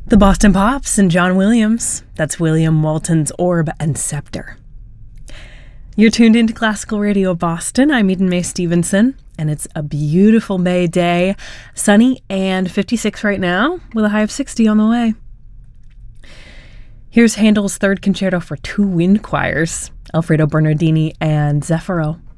The Boston Pops and John Williams. That's William Walton's Orb and Scepter. You're tuned into Classical Radio Boston. I'm Eden Mae Stevenson, and it's a beautiful May day, sunny and 56 right now, with a high of 60 on the way. Here's Handel's Third Concerto for two wind choirs, Alfredo Bernardini and Zeffiro.